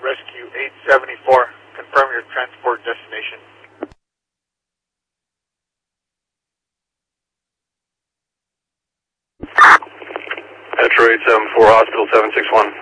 Rescue 874. Confirm your transport destination. Metro 874, Hospital 761.